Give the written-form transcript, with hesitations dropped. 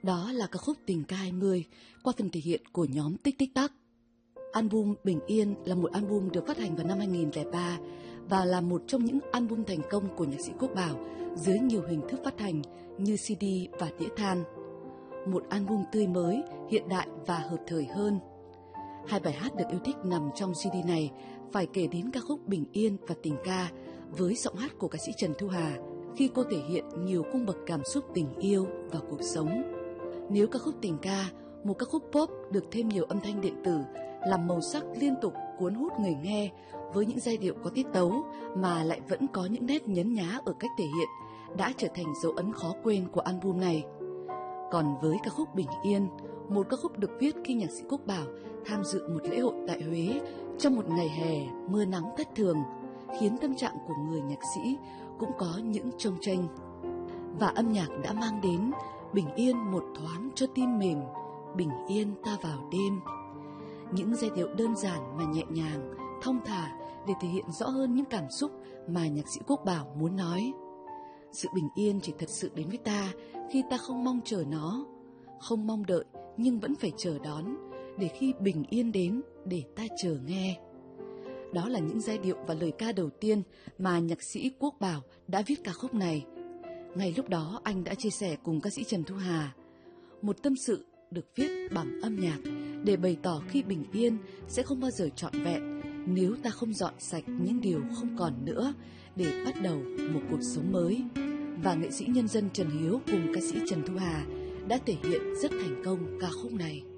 Đó là ca khúc Tình ca 20 qua phần thể hiện của nhóm Tích Tích Tắc. Album Bình Yên là một album được phát hành vào năm 2003 và là một trong những album thành công của nhạc sĩ Quốc Bảo dưới nhiều hình thức phát hành như CD và đĩa than. Một album tươi mới, hiện đại và hợp thời hơn. Hai bài hát được yêu thích nằm trong CD này phải kể đến ca khúc Bình Yên và Tình ca với giọng hát của ca sĩ Trần Thu Hà khi cô thể hiện nhiều cung bậc cảm xúc tình yêu và cuộc sống. Nếu ca khúc Tình ca, một ca khúc pop được thêm nhiều âm thanh điện tử, làm màu sắc liên tục cuốn hút người nghe với những giai điệu có tiết tấu mà lại vẫn có những nét nhấn nhá ở cách thể hiện, đã trở thành dấu ấn khó quên của album này. Còn với ca khúc Bình Yên, một ca khúc được viết khi nhạc sĩ Quốc Bảo tham dự một lễ hội tại Huế trong một ngày hè mưa nắng thất thường, khiến tâm trạng của người nhạc sĩ cũng có những chông chênh. Và âm nhạc đã mang đến bình yên một thoáng cho tim mềm, bình yên ta vào đêm. Những giai điệu đơn giản mà nhẹ nhàng, thong thả để thể hiện rõ hơn những cảm xúc mà nhạc sĩ Quốc Bảo muốn nói. Sự bình yên chỉ thật sự đến với ta khi ta không mong chờ nó, không mong đợi nhưng vẫn phải chờ đón, để khi bình yên đến để ta chờ nghe. Đó là những giai điệu và lời ca đầu tiên mà nhạc sĩ Quốc Bảo đã viết ca khúc này. Ngay lúc đó anh đã chia sẻ cùng ca sĩ Trần Thu Hà một tâm sự được viết bằng âm nhạc để bày tỏ khi bình yên sẽ không bao giờ trọn vẹn nếu ta không dọn sạch những điều không còn nữa để bắt đầu một cuộc sống mới. Và nghệ sĩ nhân dân Trần Hiếu cùng ca sĩ Trần Thu Hà đã thể hiện rất thành công ca khúc này.